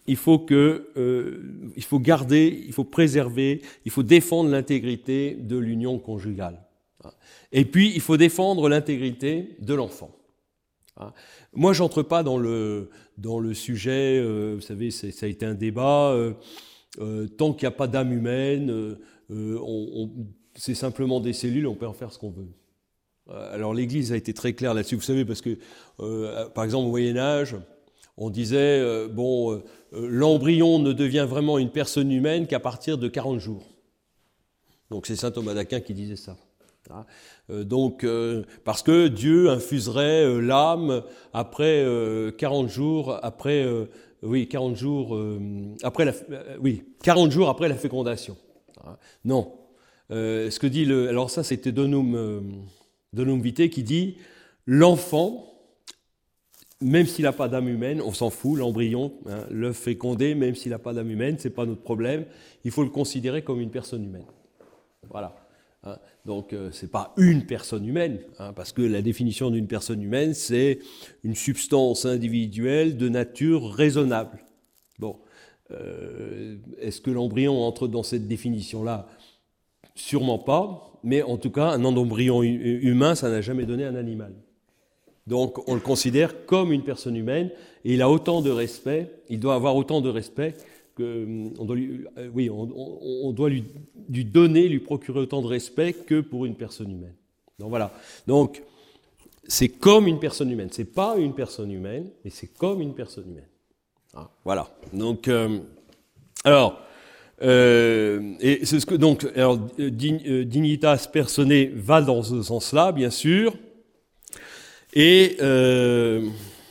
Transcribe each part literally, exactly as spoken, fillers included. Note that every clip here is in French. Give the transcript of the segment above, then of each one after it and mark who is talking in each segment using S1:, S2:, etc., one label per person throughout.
S1: il faut que, euh, il faut garder, il faut préserver, il faut défendre l'intégrité de l'union conjugale. Et puis, il faut défendre l'intégrité de l'enfant. Moi, je n'entre pas dans le, dans le sujet, euh, vous savez, c'est, ça a été un débat, euh, euh, tant qu'il n'y a pas d'âme humaine, euh, on, on, c'est simplement des cellules, on peut en faire ce qu'on veut. Alors l'Église a été très claire là-dessus, vous savez, parce que, euh, par exemple, au Moyen-Âge, on disait, euh, bon, euh, l'embryon ne devient vraiment une personne humaine qu'à partir de quarante jours. Donc c'est saint Thomas d'Aquin qui disait ça. Euh, donc, euh, parce que Dieu infuserait euh, l'âme après euh, quarante jours, après, euh, oui, quarante jours, euh, après la, euh, oui, quarante jours après la fécondation. Non. Euh, ce que dit le, alors ça, c'était Donum, euh, Donum Vitae qui dit, l'enfant, même s'il n'a pas d'âme humaine, on s'en fout, l'embryon, hein, l'œuf fécondé, même s'il n'a pas d'âme humaine, c'est pas notre problème, il faut le considérer comme une personne humaine. Voilà. Hein, donc, euh, c'est pas une personne humaine, hein, parce que la définition d'une personne humaine, c'est une substance individuelle de nature raisonnable. Bon, euh, est-ce que l'embryon entre dans cette définition-là ? Sûrement pas, mais en tout cas, un embryon humain, ça n'a jamais donné un animal. Donc, on le considère comme une personne humaine, et il a autant de respect, il doit avoir autant de respect que, on doit lui, oui, on, on, on doit lui, lui donner, lui procurer autant de respect que pour une personne humaine. Donc voilà. Donc, c'est comme une personne humaine. C'est pas une personne humaine, mais c'est comme une personne humaine. Ah, voilà. Donc, euh, alors. Euh, et c'est ce que donc alors dignitas personae va dans ce sens-là, bien sûr. Et euh,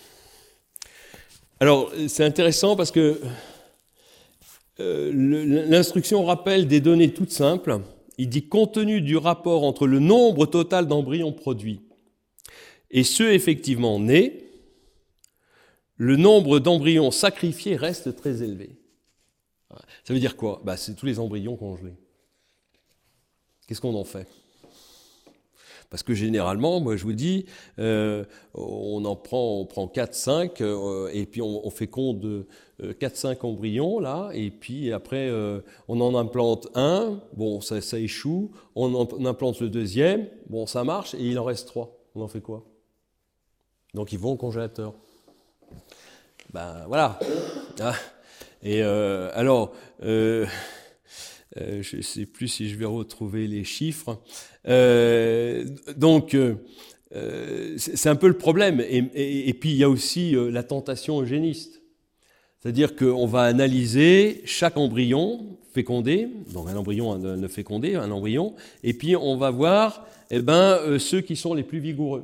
S1: alors c'est intéressant parce que euh, l'instruction rappelle des données toutes simples. Il dit compte tenu du rapport entre le nombre total d'embryons produits et ceux effectivement nés, le nombre d'embryons sacrifiés reste très élevé. Ça veut dire quoi ? Bah, c'est tous les embryons congelés. Qu'est-ce qu'on en fait ? Parce que généralement, moi je vous dis, euh, on en prend, on prend quatre cinq, euh, et puis on, on féconde euh, quatre cinq embryons, là, et puis après, euh, on en implante un, bon, ça, ça échoue, on en implante le deuxième, bon, ça marche, et il en reste trois. On en fait quoi ? Donc ils vont au congélateur. Ben voilà. Ah. Et euh, alors, euh, euh, je ne sais plus si je vais retrouver les chiffres. Euh, donc, euh, c'est un peu le problème. Et, et, et puis, il y a aussi euh, la tentation eugéniste. C'est-à-dire qu'on va analyser chaque embryon fécondé, donc un embryon un, un fécondé, un embryon, et puis on va voir eh ben, euh, ceux qui sont les plus vigoureux.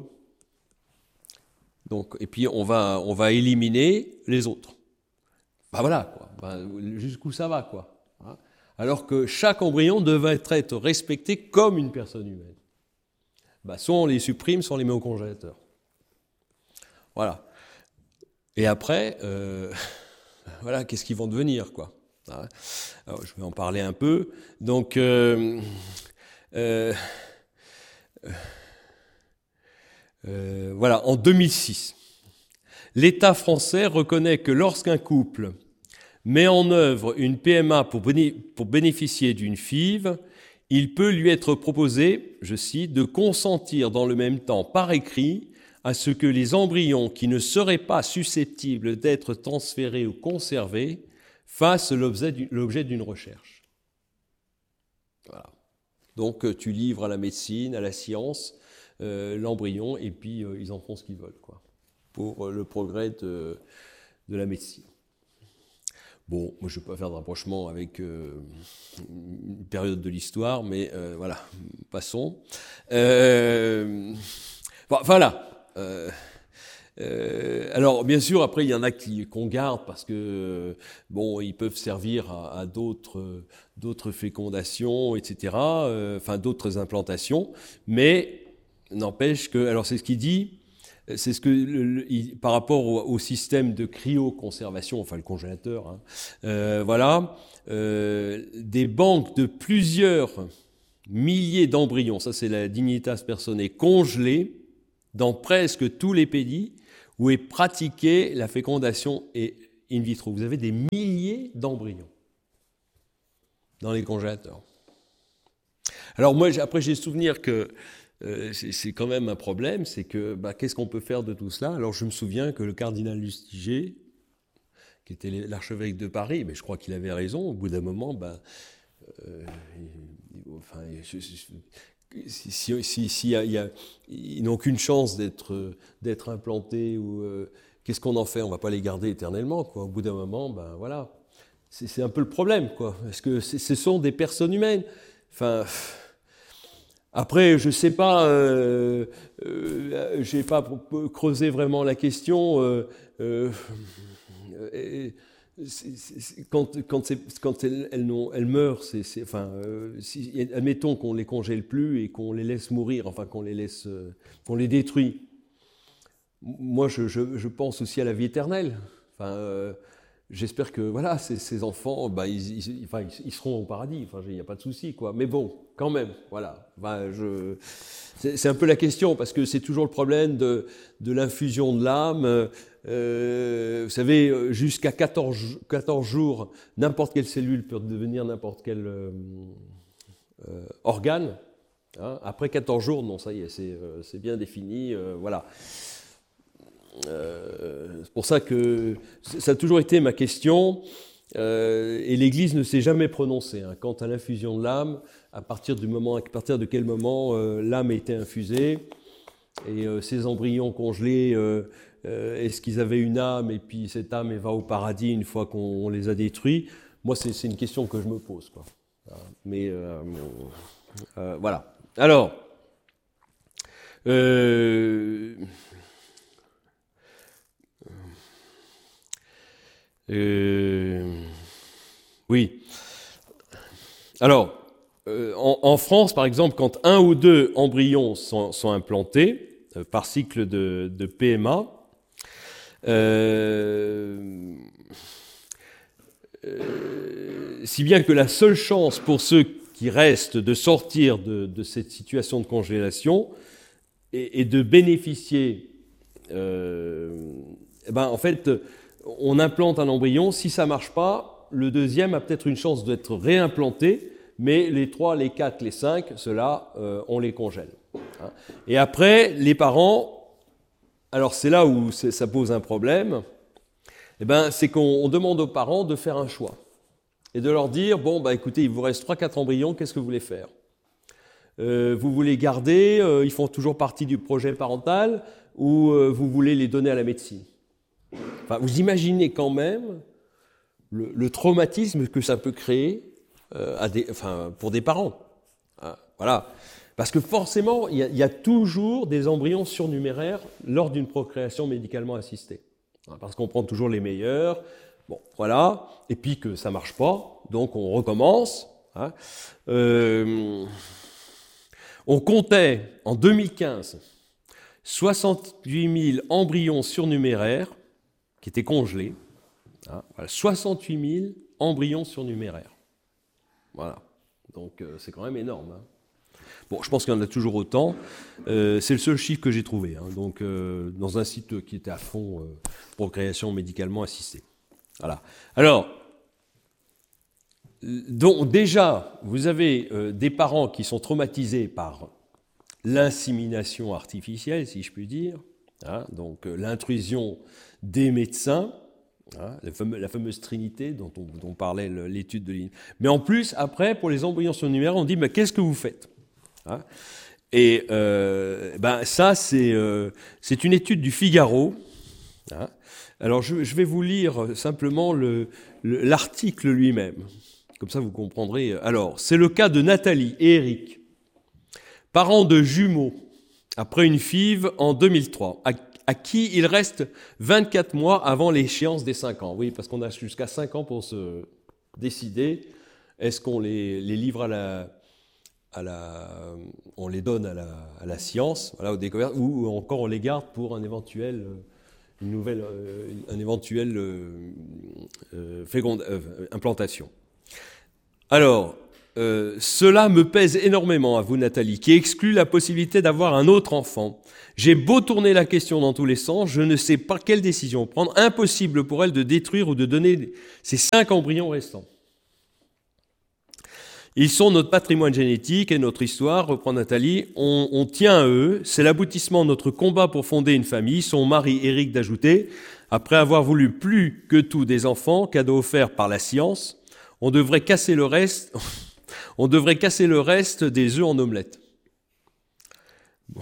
S1: Donc, et puis, on va, on va éliminer les autres. Ben voilà, quoi. Ben, jusqu'où ça va, quoi. Hein, alors que chaque embryon devait être respecté comme une personne humaine. Ben, soit on les supprime, soit on les met au congélateur. Voilà. Et après, euh, voilà, qu'est-ce qu'ils vont devenir, quoi. Hein, alors, je vais en parler un peu. Donc, euh, euh, euh, voilà, en deux mille six, l'État français reconnaît que lorsqu'un couple met en œuvre une P M A pour, béné- pour bénéficier d'une F I V, il peut lui être proposé, je cite, de consentir dans le même temps par écrit à ce que les embryons qui ne seraient pas susceptibles d'être transférés ou conservés fassent l'objet, l'objet d'une recherche. Voilà. Donc tu livres à la médecine, à la science, euh, l'embryon, et puis euh, ils en font ce qu'ils veulent, quoi, pour euh, le progrès de, de la médecine. Bon, moi je ne vais pas faire de rapprochement avec euh, une période de l'histoire, mais euh, voilà, passons. Euh, bon, voilà. Euh, euh, alors, bien sûr, après, il y en a qui, qu'on garde parce que, euh, bon, ils peuvent servir à, à d'autres, d'autres fécondations, et cetera, euh, enfin, d'autres implantations, mais n'empêche que, alors c'est ce qu'il dit, c'est ce que, le, le, il, par rapport au, au système de cryoconservation, enfin le congélateur, hein, euh, voilà, euh, des banques de plusieurs milliers d'embryons, ça c'est la dignitas personae, congelés dans presque tous les pays où est pratiquée la fécondation in vitro. Vous avez des milliers d'embryons dans les congélateurs. Alors moi, après, j'ai le souvenir que euh, c'est, c'est quand même un problème, c'est que bah, qu'est-ce qu'on peut faire de tout cela? Alors je me souviens que le cardinal Lustiger, qui était l'archevêque de Paris, mais je crois qu'il avait raison, au bout d'un moment, bah, euh, il, enfin, je, je, si, si, si, si y a, y a, ils n'ont qu'une chance d'être, d'être implantés, ou euh, qu'est-ce qu'on en fait? On ne va pas les garder éternellement, quoi. Au bout d'un moment, ben voilà. C'est, c'est un peu le problème, quoi. Parce que ce sont des personnes humaines. Enfin, après, je ne sais pas, euh, euh, je n'ai pas creusé vraiment la question. Euh, euh, et, c'est, c'est, quand, quand, c'est, quand elles, elles, elles meurent, c'est, c'est, enfin, euh, si, admettons qu'on les congèle plus et qu'on les laisse mourir, enfin qu'on les laisse, euh, qu'on les détruit. Moi, je, je, je pense aussi à la vie éternelle. Enfin, euh, j'espère que voilà, ces, ces enfants, bah, ils, ils, enfin, ils, ils seront au paradis. Enfin, il n'y a pas de souci, quoi. Mais bon, quand même, voilà. Enfin, je, c'est, c'est un peu la question, parce que c'est toujours le problème de, de l'infusion de l'âme. Euh, vous savez, jusqu'à quatorze, quatorze jours, n'importe quelle cellule peut devenir n'importe quel euh, euh, organe. Hein. Après quatorze jours, non, ça y est, c'est, euh, c'est bien défini. Euh, voilà. Euh, c'est pour ça que ça a toujours été ma question, euh, et l'Église ne s'est jamais prononcée hein, quant à l'infusion de l'âme, à partir du moment, à partir de quel moment euh, l'âme a été infusée, et euh, ces embryons congelés, euh, euh, est-ce qu'ils avaient une âme, et puis cette âme elle va au paradis une fois qu'on les a détruits? Moi, c'est, c'est une question que je me pose, quoi. Mais euh, euh, voilà. Alors, euh, Euh, oui. Alors, euh, en, en France, par exemple, quand un ou deux embryons sont, sont implantés euh, par cycle de, de P M A, euh, euh, si bien que la seule chance pour ceux qui restent de sortir de, de cette situation de congélation est, est de bénéficier, euh, eh ben, en fait, on implante un embryon, si ça ne marche pas, le deuxième a peut-être une chance d'être réimplanté, mais les trois, les quatre, les cinq, ceux-là, euh, on les congèle. Hein. Et après, les parents, alors c'est là où c'est, ça pose un problème, eh ben, c'est qu'on demande aux parents de faire un choix et de leur dire, bon, bah, écoutez, il vous reste trois quatre embryons, qu'est-ce que vous voulez faire? euh, Vous voulez garder, euh, ils font toujours partie du projet parental, ou euh, vous voulez les donner à la médecine? Enfin, vous imaginez quand même le, le traumatisme que ça peut créer euh, à des, enfin, pour des parents. Hein, voilà. Parce que forcément, il y, a, il y a toujours des embryons surnuméraires lors d'une procréation médicalement assistée. Hein, parce qu'on prend toujours les meilleurs. Bon, voilà. Et puis que ça ne marche pas, donc on recommence. Hein. Euh, on comptait en deux mille quinze soixante-huit mille embryons surnuméraires qui étaient congelés. Hein, voilà, soixante-huit mille embryons surnuméraires. Voilà. Donc euh, c'est quand même énorme. Hein. Bon, je pense qu'il y en a toujours autant. Euh, c'est le seul chiffre que j'ai trouvé. Hein, donc euh, dans un site qui était à fond euh, procréation médicalement assistée. Voilà. Alors, donc déjà, vous avez euh, des parents qui sont traumatisés par l'insémination artificielle, si je puis dire. Hein, donc euh, l'intrusion des médecins. Hein, la, fameuse, la fameuse trinité dont on, dont on parlait le, l'étude de l'I N. Mais en plus, après, pour les embryons surnuméraires, on dit mais qu'est-ce que vous faites? Hein, et euh, ben, ça, c'est, euh, c'est une étude du Figaro. Hein, alors, je, je vais vous lire simplement le, le, l'article lui-même. Comme ça, vous comprendrez. Alors, c'est le cas de Nathalie et Eric, parents de jumeaux, après une F I V en deux mille trois. À, à qui il reste vingt-quatre mois avant l'échéance des cinq ans. Oui, parce qu'on a jusqu'à cinq ans pour se décider. Est-ce qu'on les, les livre à la, à la... On les donne à la, à la science, voilà, aux découvertes, ou encore on les garde pour un éventuel, une nouvelle, un éventuel euh, fécond, euh, implantation. Alors, euh, cela me pèse énormément, avoue Nathalie, qui exclut la possibilité d'avoir un autre enfant. J'ai beau tourner la question dans tous les sens, je ne sais pas quelle décision prendre. Impossible pour elle de détruire ou de donner ces cinq embryons restants. Ils sont notre patrimoine génétique et notre histoire, reprend Nathalie. On, on tient à eux. C'est l'aboutissement de notre combat pour fonder une famille. Son mari, Éric, d'ajouter, après avoir voulu plus que tout des enfants, cadeau offert par la science, on devrait casser le reste, on devrait casser le reste des œufs en omelette. Bon.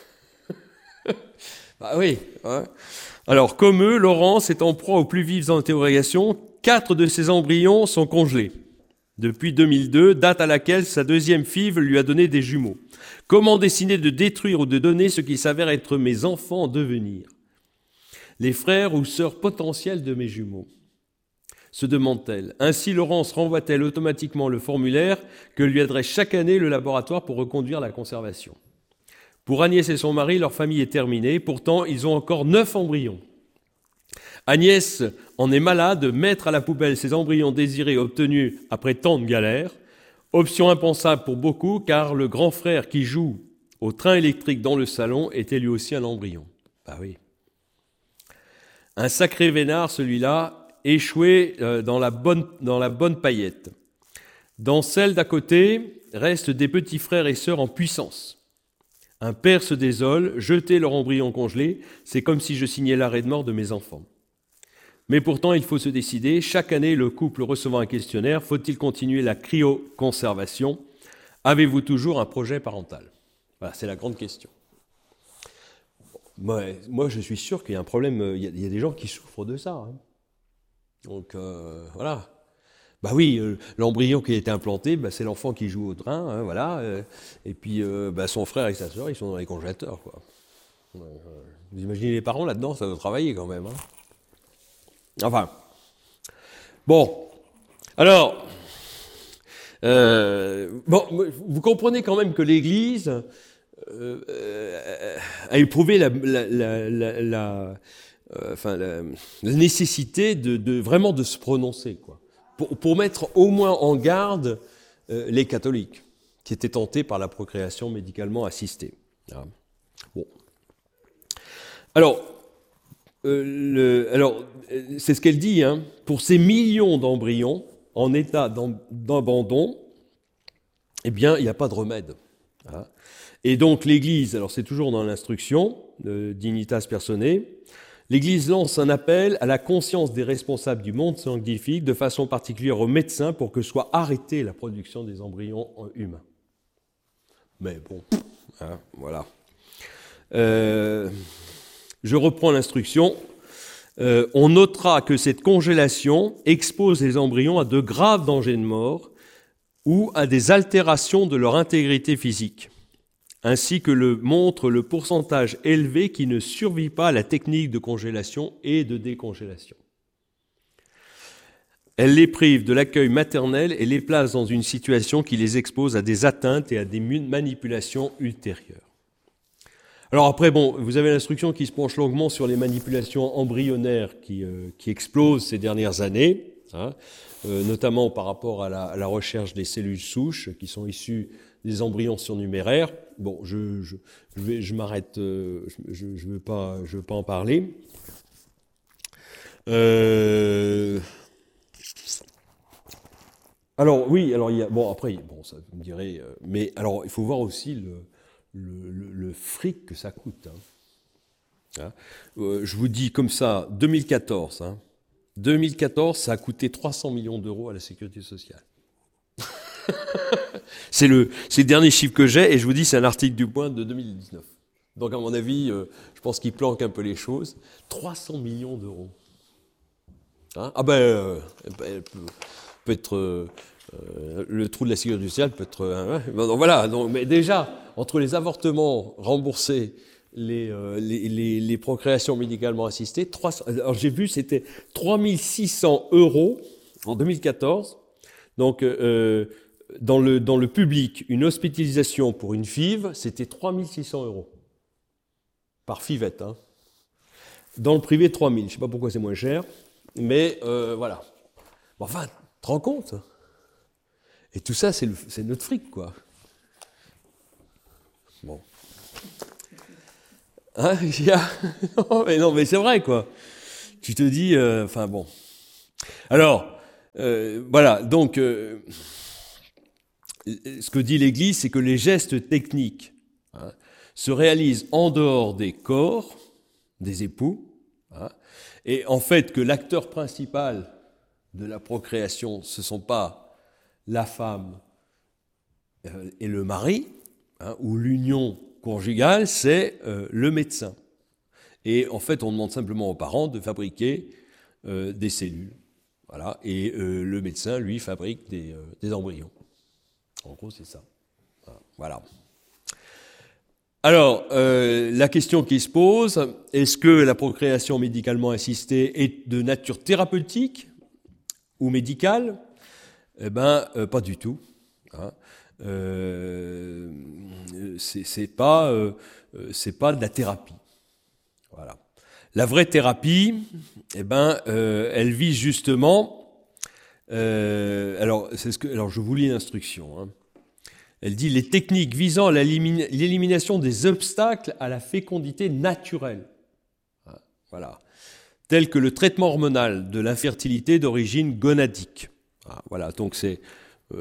S1: Bah oui. Ouais. Alors, comme eux, Laurence est en proie aux plus vives interrogations. Quatre de ses embryons sont congelés depuis deux mille deux, date à laquelle sa deuxième fille lui a donné des jumeaux. Comment décider de détruire ou de donner ce qui s'avère être mes enfants en devenir? Les frères ou sœurs potentiels de mes jumeaux, se demande-t-elle. Ainsi, Laurence renvoie-t-elle automatiquement le formulaire que lui adresse chaque année le laboratoire pour reconduire la conservation. Pour Agnès et son mari, leur famille est terminée. Pourtant, ils ont encore neuf embryons. Agnès en est malade, mettre à la poubelle ses embryons désirés obtenus après tant de galères. Option impensable pour beaucoup, car le grand frère qui joue au train électrique dans le salon était lui aussi un embryon. Bah oui. Un sacré vénard, celui-là, échoué dans la bonne, dans la bonne paillette. Dans celle d'à côté, restent des petits frères et sœurs en puissance. Un père se désole, jeter leur embryon congelé, c'est comme si je signais l'arrêt de mort de mes enfants. Mais pourtant, il faut se décider. Chaque année, le couple recevant un questionnaire, faut-il continuer la cryoconservation? Avez-vous toujours un projet parental? Voilà, c'est la grande question. Moi, moi, je suis sûr qu'il y a un problème, il y a, il y a des gens qui souffrent de ça. Hein. Donc, euh, voilà. Bah oui, euh, l'embryon qui a été implanté, bah, c'est l'enfant qui joue au train, hein, voilà. Euh, et puis, euh, bah, son frère et sa sœur, ils sont dans les congélateurs, quoi. Euh, vous imaginez les parents là-dedans, ça doit travailler quand même, hein. Enfin, bon, alors, euh, bon, vous comprenez quand même que l'Église euh, a éprouvé la, la, la, la, la, euh, enfin, la, la nécessité de, de vraiment de se prononcer, quoi, pour, pour mettre au moins en garde euh, les catholiques qui étaient tentés par la procréation médicalement assistée. Ah. Bon, alors. Euh, le, alors, c'est ce qu'elle dit, hein, pour ces millions d'embryons en état d'abandon, eh bien, il n'y a pas de remède. Hein. Et donc, l'Église, alors c'est toujours dans l'instruction, de Dignitas Personae, l'Église lance un appel à la conscience des responsables du monde scientifique, de façon particulière aux médecins, pour que soit arrêtée la production des embryons humains. Mais bon, hein, voilà. Euh... Je reprends l'instruction. Euh, on notera que cette congélation expose les embryons à de graves dangers de mort ou à des altérations de leur intégrité physique, ainsi que le montre le pourcentage élevé qui ne survit pas à la technique de congélation et de décongélation. Elle les prive de l'accueil maternel et les place dans une situation qui les expose à des atteintes et à des manipulations ultérieures. Alors après, bon, vous avez l'instruction qui se penche longuement sur les manipulations embryonnaires qui, euh, qui explosent ces dernières années, hein, euh, notamment par rapport à la, à la recherche des cellules souches qui sont issues des embryons surnuméraires. Bon, je, je, je, vais, je m'arrête, euh, je ne veux pas, je veux pas en parler. Euh... Alors oui, alors il y a, bon après, bon ça vous me direz, euh, mais alors il faut voir aussi le Le, le, le fric que ça coûte. Hein. Hein euh, je vous dis comme ça, deux mille quatorze, hein. deux mille quatorze, ça a coûté trois cents millions d'euros à la sécurité sociale. c'est, le, c'est le dernier chiffre que j'ai, et je vous dis, c'est un article du Point de deux mille dix-neuf. Donc à mon avis, euh, je pense qu'il planque un peu les choses. trois cents millions d'euros. Hein ah ben, euh, elle peut, peut être... Euh, Euh, le trou de la sécurité sociale peut être... Euh, donc voilà, donc, mais déjà, entre les avortements remboursés, les, euh, les, les, les procréations médicalement assistées, trois cents, alors j'ai vu, c'était trois mille six cents euros en deux mille quatorze. Donc, euh, dans, le, dans le public, une hospitalisation pour une F I V, c'était trois mille six cents euros. Par fivette. Hein. Dans le privé, trois mille. Je ne sais pas pourquoi c'est moins cher, mais euh, voilà. Bon, enfin, tu te rends compte ? Et tout ça, c'est, le, c'est notre fric, quoi. Bon. Hein, il y a... non, mais non, mais c'est vrai, quoi. Tu te dis, enfin euh, bon. Alors, euh, voilà, donc, euh, ce que dit l'Église, c'est que les gestes techniques hein, se réalisent en dehors des corps des époux, hein, et en fait que l'acteur principal de la procréation, ce ne sont pas la femme euh, et le mari, hein, ou l'union conjugale, c'est euh, le médecin. Et en fait, on demande simplement aux parents de fabriquer euh, des cellules. Voilà, et euh, le médecin, lui, fabrique des, euh, des embryons. En gros, c'est ça. Voilà. Alors, euh, la question qui se pose, est-ce que la procréation médicalement assistée est de nature thérapeutique ou médicale ? Eh bien, euh, pas du tout. Hein. Euh, c'est, c'est pas, euh, c'est pas de la thérapie. Voilà. La vraie thérapie, eh ben, euh, elle vise justement. Euh, alors, c'est ce que, alors, je vous lis l'instruction. Hein. Elle dit les techniques visant à l'élimination des obstacles à la fécondité naturelle. Voilà. Telles que le traitement hormonal de l'infertilité d'origine gonadique. Voilà. Donc, c'est, euh,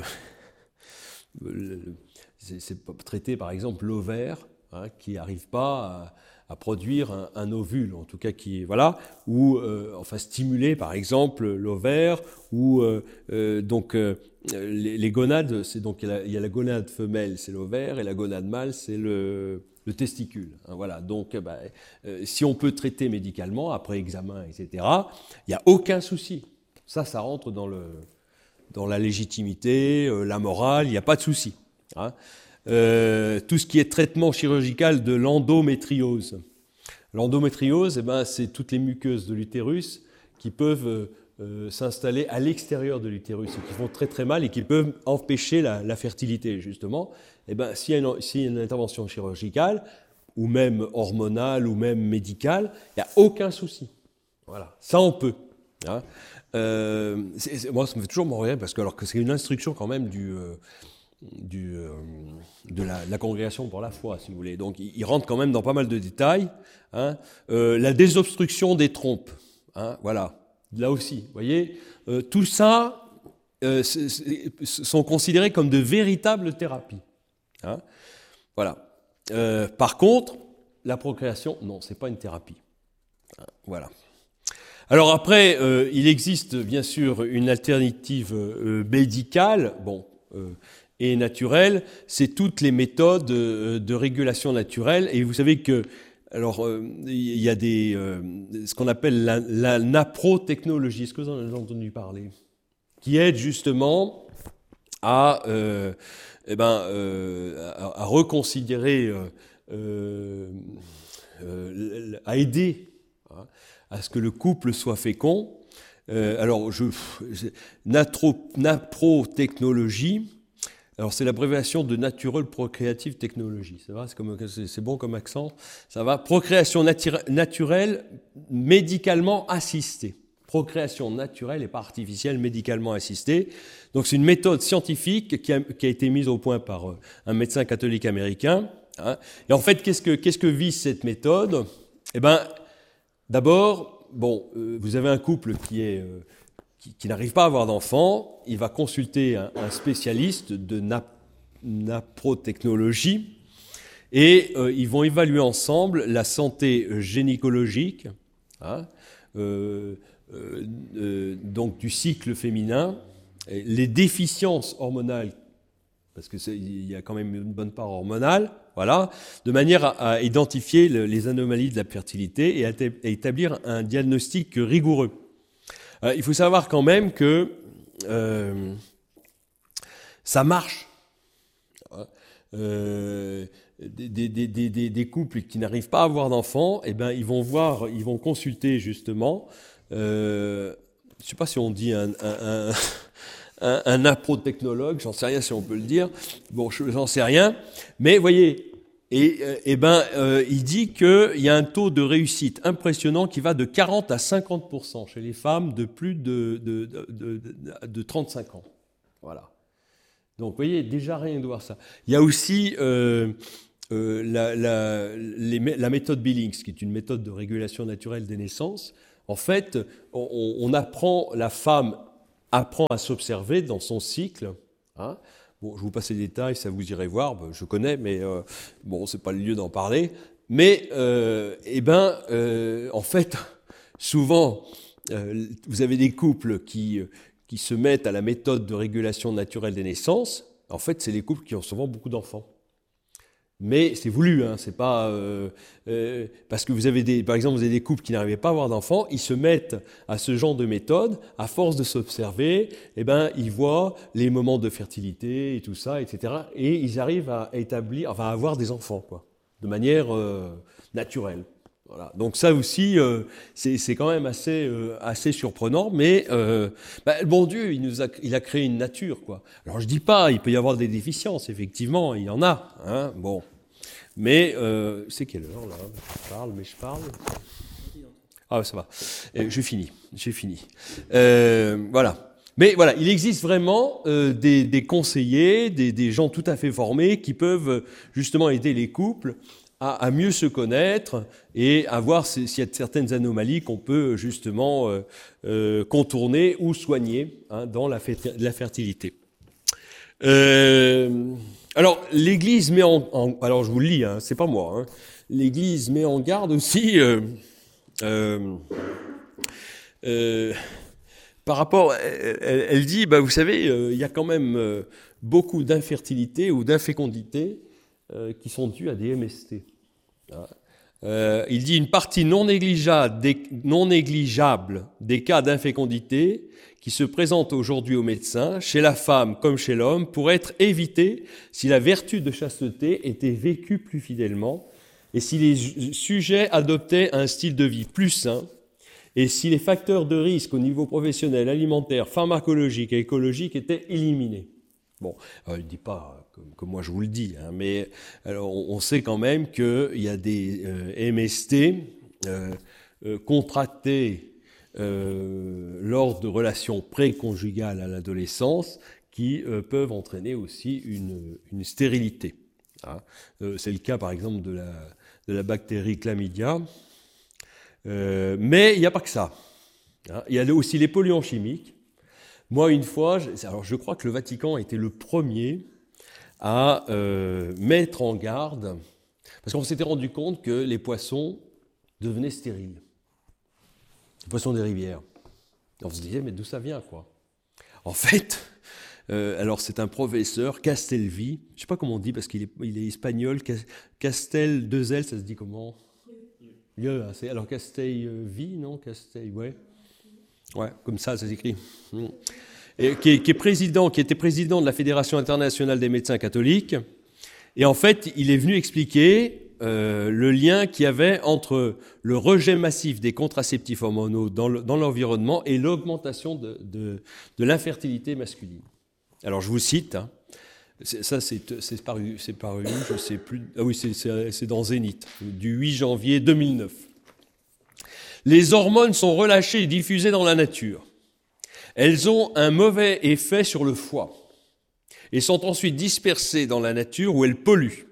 S1: c'est, c'est traiter par exemple l'ovaire hein, qui n'arrive pas à. à produire un, un ovule, en tout cas qui voilà, ou euh, enfin stimuler par exemple l'ovaire, ou euh, euh, donc euh, les, les gonades, c'est donc il y, a la, il y a la gonade femelle, c'est l'ovaire, et la gonade mâle, c'est le, le testicule. Hein, voilà, donc bah, euh, si on peut traiter médicalement après examen, et cetera, il n'y a aucun souci. Ça, ça rentre dans le dans la légitimité, euh, la morale, il n'y a pas de souci. Hein. Euh, tout ce qui est traitement chirurgical de l'endométriose. L'endométriose, eh ben, c'est toutes les muqueuses de l'utérus qui peuvent euh, s'installer à l'extérieur de l'utérus et qui font très très mal et qui peuvent empêcher la, la fertilité, justement. Eh ben, s'il y a une, s'il y a une intervention chirurgicale, ou même hormonale, ou même médicale, il n'y a aucun souci. Voilà, ça on peut. Hein. Euh, c'est, c'est, moi, ça me fait toujours m'enrire parce que, alors que c'est une instruction quand même du... Euh, Du, euh, de la, la congrégation pour la foi, si vous voulez. Donc, il, il rentre quand même dans pas mal de détails. Hein. Euh, la désobstruction des trompes, hein, voilà, là aussi, vous voyez, euh, tout ça euh, c'est, c'est, sont considérés comme de véritables thérapies. Hein. Voilà. Euh, par contre, la procréation, non, c'est pas une thérapie. Hein, voilà. Alors après, euh, il existe bien sûr une alternative euh, médicale, bon. Euh, et naturelle, c'est toutes les méthodes de régulation naturelle. Et vous savez que, alors, il y a des, euh, ce qu'on appelle la, la naprotechnologie. Est-ce que vous en avez entendu parler ? Qui aide justement à, euh, eh ben, euh, à, à reconsidérer, euh, euh, à aider hein, à ce que le couple soit fécond. Euh, alors, je, natro, naprotechnologie. Alors, c'est l'abréviation de Natural Procreative Technology. Ça va, c'est, comme, c'est, c'est bon comme accent. Ça va. Procréation natu- naturelle médicalement assistée. Procréation naturelle et pas artificielle médicalement assistée. Donc, c'est une méthode scientifique qui a, qui a été mise au point par euh, un médecin catholique américain. Hein. Et en fait, qu'est-ce que, qu'est-ce que vise cette méthode ? Eh bien, d'abord, bon, euh, vous avez un couple qui est... Euh, Qui, qui n'arrive pas à avoir d'enfant, il va consulter un, un spécialiste de nap, naprotechnologie et euh, ils vont évaluer ensemble la santé gynécologique, hein, euh, euh, euh, donc du cycle féminin, les déficiences hormonales, parce qu'il y a quand même une bonne part hormonale, voilà, de manière à, à identifier le, les anomalies de la fertilité et à, t- à établir un diagnostic rigoureux. Il faut savoir quand même que euh, ça marche. Euh, des, des, des, des, des couples qui n'arrivent pas à avoir d'enfants, eh ben, ils vont voir, ils vont consulter justement, euh, je ne sais pas si on dit un, un, un, un naprotechnologue, j'en sais rien si on peut le dire, bon, je, j'en sais rien, mais voyez, et, et ben, euh, il dit qu'il y a un taux de réussite impressionnant qui va de quarante à cinquante pour cent chez les femmes de plus de, de, de, de, de trente-cinq ans. Voilà. Donc, vous voyez, déjà rien de voir ça. Il y a aussi euh, euh, la, la, les, la méthode Billings, qui est une méthode de régulation naturelle des naissances. En fait, on, on apprend, la femme apprend à s'observer dans son cycle. Hein. Bon, je vous passe les détails, ça vous irez voir. Je connais, mais euh, bon, c'est pas le lieu d'en parler. Mais, euh, eh ben, euh, en fait, souvent, euh, vous avez des couples qui qui se mettent à la méthode de régulation naturelle des naissances. En fait, c'est les couples qui ont souvent beaucoup d'enfants. Mais c'est voulu, hein, c'est pas euh, euh, parce que vous avez des, par exemple, vous avez des couples qui n'arrivaient pas à avoir d'enfants, ils se mettent à ce genre de méthode, à force de s'observer, eh ben, ils voient les moments de fertilité et tout ça, et cetera. Et ils arrivent à établir, enfin, à avoir des enfants, quoi, de manière euh, naturelle. Voilà. Donc ça aussi, euh, c'est, c'est quand même assez, euh, assez surprenant, mais euh, bah, le bon Dieu, il, nous a, il a créé une nature, quoi. Alors je dis pas, il peut y avoir des déficiences, effectivement, il y en a, hein, bon. Mais euh, c'est quelle heure là ? Je parle, mais je parle. Ah ça va, euh, je finis, j'ai fini. Euh, voilà. Mais voilà, il existe vraiment euh, des, des conseillers, des, des gens tout à fait formés qui peuvent justement aider les couples à, à mieux se connaître et à voir s'il y a certaines anomalies qu'on peut justement euh, euh, contourner ou soigner hein, dans la, la fertilité. Euh, alors, l'Église met en, en... Alors, je vous le lis, hein, c'est pas moi. Hein, L'Église met en garde aussi... Euh, euh, euh, par rapport... Elle, elle dit, bah, vous savez, euh, il y a quand même euh, beaucoup d'infertilité ou d'infécondité euh, qui sont dues à des M S T. Euh, il dit une partie non négligeable, des, non négligeable des cas d'infécondité qui se présentent aujourd'hui aux médecins, chez la femme comme chez l'homme, pourrait être évitée si la vertu de chasteté était vécue plus fidèlement et si les sujets adoptaient un style de vie plus sain et si les facteurs de risque au niveau professionnel, alimentaire, pharmacologique et écologique étaient éliminés. Bon, alors, il ne dit pas comme, comme moi je vous le dis, hein, mais alors, on, on sait quand même qu'il y a des euh, M S T euh, euh, contractés euh, lors de relations préconjugales à l'adolescence qui euh, peuvent entraîner aussi une, une stérilité. Hein. Euh, c'est le cas par exemple de la, de la bactérie chlamydia. Euh, mais il n'y a pas que ça. Hein. Il y a aussi les polluants chimiques. Moi, une fois, je, alors je crois que le Vatican a été le premier à euh, mettre en garde, parce qu'on s'était rendu compte que les poissons devenaient stériles, les poissons des rivières. On se disait, mais d'où ça vient, quoi ? En fait, euh, alors c'est un professeur, Castelvi, je ne sais pas comment on dit, parce qu'il est, il est espagnol, Castel, deux L, ça se dit comment ? Lieu, c'est, alors Castelvi, non ? Castel, ouais. Ouais, comme ça, ça s'écrit. Et qui, est, qui est président, qui était président de la Fédération internationale des médecins catholiques. Et en fait, il est venu expliquer euh, le lien qu'il y avait entre le rejet massif des contraceptifs hormonaux dans, le, dans l'environnement et l'augmentation de, de, de l'infertilité masculine. Alors, je vous cite. Hein, c'est, ça, c'est, c'est paru, c'est paru, je sais plus. Ah oui, c'est, c'est, c'est dans Zénith, du huit janvier deux mille neuf. Les hormones sont relâchées et diffusées dans la nature. Elles ont un mauvais effet sur le foie et sont ensuite dispersées dans la nature où elles polluent.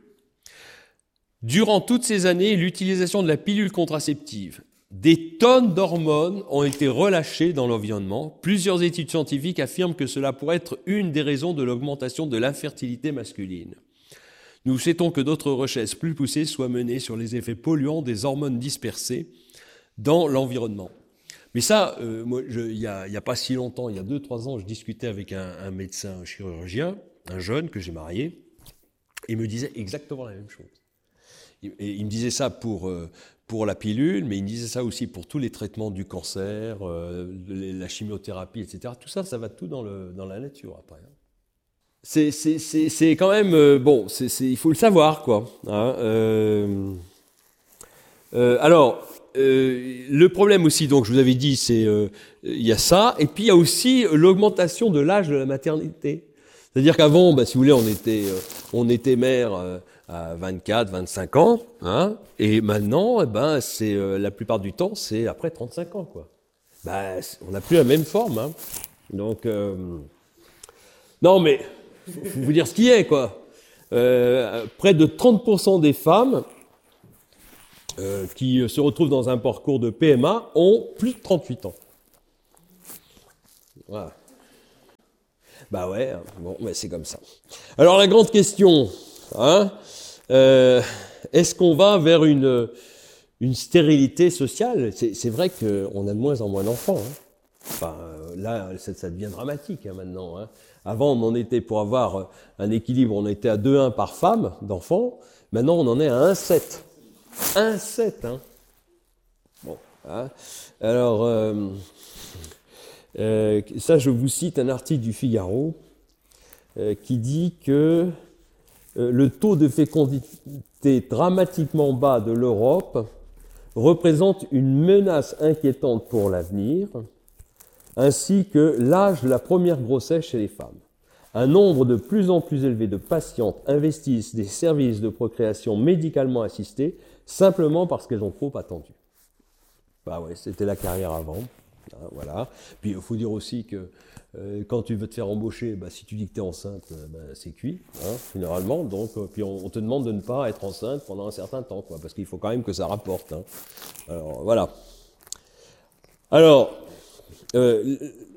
S1: Durant toutes ces années, l'utilisation de la pilule contraceptive, des tonnes d'hormones ont été relâchées dans l'environnement. Plusieurs études scientifiques affirment que cela pourrait être une des raisons de l'augmentation de l'infertilité masculine. Nous souhaitons que d'autres recherches plus poussées soient menées sur les effets polluants des hormones dispersées dans l'environnement. Mais ça, euh, moi, je, il n'y a, il y a pas si longtemps, il y a deux, trois ans, je discutais avec un, un médecin un chirurgien, un jeune que j'ai marié, et il me disait exactement la même chose. Et il me disait ça pour, euh, pour la pilule, mais il me disait ça aussi pour tous les traitements du cancer, euh, la chimiothérapie, et cetera. Tout ça, ça va tout dans, le, dans la nature après. C'est, c'est, c'est, c'est quand même, euh, bon, c'est, c'est, il faut le savoir, quoi. Hein, euh, euh, alors... Euh, le problème aussi, donc je vous avais dit, c'est euh, il y a ça, et puis il y a aussi l'augmentation de l'âge de la maternité. C'est-à-dire qu'avant, bah, si vous voulez, on était, euh, on était mère euh, à vingt-quatre, vingt-cinq ans, hein, et maintenant, eh ben, c'est euh, la plupart du temps, c'est après trente-cinq ans, quoi. Bah, on n'a plus la même forme, hein. Donc, euh, non, mais faut, faut vous dire ce qui est, quoi. Euh, près de trente pour cent des femmes euh, qui se retrouvent dans un parcours de P M A ont plus de trente-huit ans. Voilà. Bah ouais, bon, mais c'est comme ça. Alors la grande question, hein, euh, est-ce qu'on va vers une, une stérilité sociale? C'est, c'est vrai qu'on a de moins en moins d'enfants. Hein. Enfin, là, ça, ça devient dramatique hein, maintenant. Hein. Avant, on en était, pour avoir un équilibre, on était à deux virgule un par femme d'enfants. Maintenant, on en est à un virgule sept. un virgule sept, hein. Bon, hein. Alors, euh, euh, ça, je vous cite un article du Figaro euh, qui dit que euh, le taux de fécondité dramatiquement bas de l'Europe représente une menace inquiétante pour l'avenir, ainsi que l'âge de la première grossesse chez les femmes. Un nombre de plus en plus élevé de patientes investissent des services de procréation médicalement assistés simplement parce qu'elles ont trop attendu. Bah ouais, c'était la carrière avant. Hein, voilà. Puis il faut dire aussi que euh, quand tu veux te faire embaucher, bah, si tu dis que tu es enceinte, euh, bah, c'est cuit, hein, généralement. Donc, euh, puis on, on te demande de ne pas être enceinte pendant un certain temps, quoi, parce qu'il faut quand même que ça rapporte. Hein. Alors voilà. Alors, euh,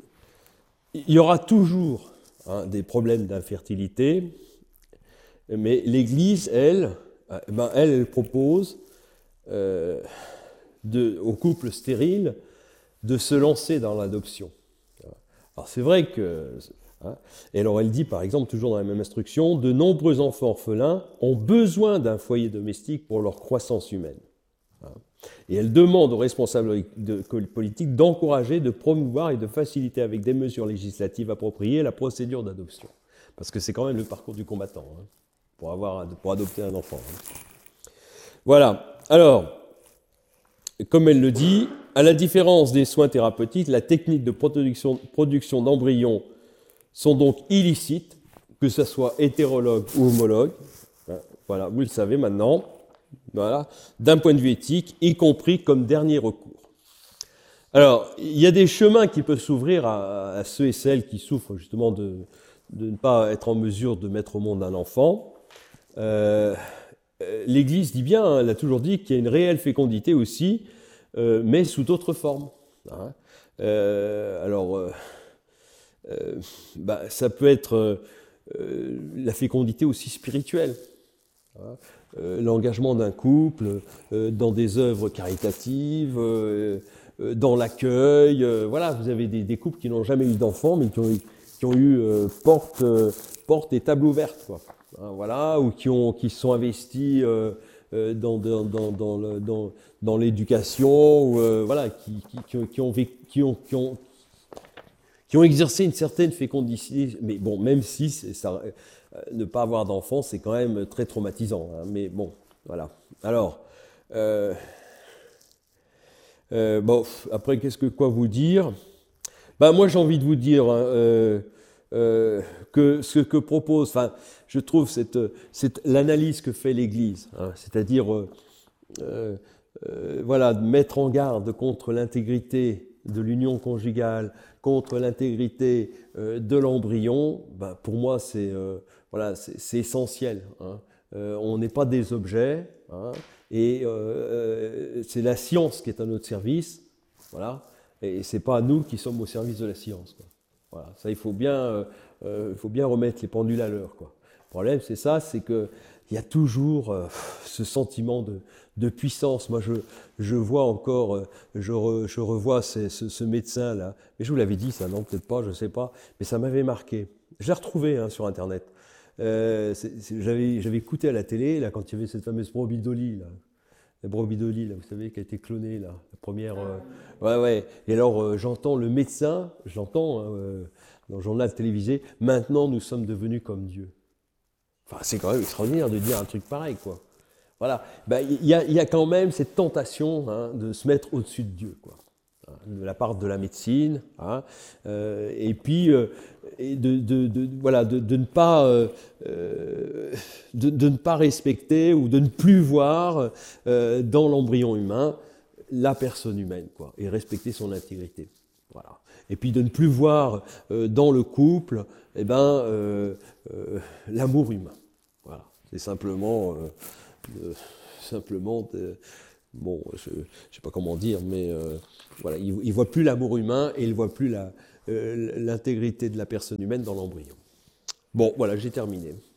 S1: il y aura toujours hein, des problèmes d'infertilité, mais l'Église, elle, euh, ben, elle, elle propose euh, de, aux couples stériles de se lancer dans l'adoption. Alors c'est vrai que, hein, et alors elle dit par exemple, toujours dans la même instruction, de nombreux enfants orphelins ont besoin d'un foyer domestique pour leur croissance humaine. Hein. Et elle demande aux responsables de, politiques d'encourager, de promouvoir et de faciliter avec des mesures législatives appropriées la procédure d'adoption. Parce que c'est quand même le parcours du combattant, hein, pour, avoir, pour adopter un enfant. Hein. Voilà. Alors, comme elle le dit, à la différence des soins thérapeutiques, la technique de production, production d'embryons sont donc illicites, que ce soit hétérologue ou homologue. Voilà, vous le savez maintenant. Voilà, d'un point de vue éthique, y compris comme dernier recours. Alors, il y a des chemins qui peuvent s'ouvrir à, à ceux et celles qui souffrent justement de, de ne pas être en mesure de mettre au monde un enfant. Euh, L'Église dit bien, hein, elle a toujours dit qu'il y a une réelle fécondité aussi, euh, mais sous d'autres formes. Hein. Euh, alors, euh, euh, bah, ça peut être euh, la fécondité aussi spirituelle. Hein. Euh, l'engagement d'un couple euh, dans des œuvres caritatives, euh, euh, dans l'accueil. Euh, voilà, vous avez des, des couples qui n'ont jamais eu d'enfants, mais qui ont eu, qui ont eu euh, porte, euh, porte et table ouverte, quoi. Hein, voilà, ou qui ont qui sont investis euh, euh, dans dans dans dans, le, dans, dans l'éducation, ou euh, voilà, qui qui, qui, ont, qui, ont, qui ont qui ont qui ont exercé une certaine fécondité. Mais bon, même si c'est ça. Ne pas avoir d'enfant, c'est quand même très traumatisant. Hein, mais bon, voilà. Alors, euh, euh, bon, après, qu'est-ce que quoi vous dire? Ben, moi, j'ai envie de vous dire hein, euh, euh, que ce que propose, enfin, je trouve cette, cette l'analyse que fait l'Église, hein, c'est-à-dire, euh, euh, voilà, de mettre en garde contre l'intégrité de l'union conjugale, contre l'intégrité euh, de l'embryon. Ben, pour moi, c'est euh, Voilà, c'est, c'est essentiel. Hein. Euh, on n'est pas des objets, hein, et euh, c'est la science qui est à notre service, voilà, et c'est pas nous qui sommes au service de la science. Quoi. Voilà, ça il faut bien, euh, euh, il faut bien remettre les pendules à l'heure. Quoi. Le problème, c'est ça, c'est que il y a toujours euh, ce sentiment de, de puissance. Moi, je, je vois encore, euh, je, re, je revois ces, ce, ce médecin-là. Mais je vous l'avais dit, ça, non, peut-être pas, je sais pas, mais ça m'avait marqué. Je l'ai retrouvé hein, sur Internet. Euh, c'est, c'est, j'avais, j'avais écouté à la télé là quand il y avait cette fameuse brebis Dolly là, la brebis Dolly là, vous savez, qui a été clonée là, la première. Euh, ouais ouais. Et alors euh, j'entends le médecin, j'entends hein, euh, dans le journal télévisé. Maintenant nous sommes devenus comme Dieu. Enfin c'est quand même extraordinaire de dire un truc pareil quoi. Voilà. Ben il y a, y a quand même cette tentation hein, de se mettre au-dessus de Dieu quoi. De la part de la médecine, hein, euh, et puis euh, et de, de, de, voilà, de, de, ne pas, euh, de, de ne pas respecter ou de ne plus voir euh, dans l'embryon humain la personne humaine, quoi, et respecter son intégrité. Voilà. Et puis de ne plus voir euh, dans le couple eh ben, euh, euh, l'amour humain. Voilà. C'est simplement, euh, euh, simplement de, bon, je ne sais pas comment dire, mais euh, voilà, il ne voit plus l'amour humain et il ne voit plus la, euh, l'intégrité de la personne humaine dans l'embryon. Bon, voilà, j'ai terminé.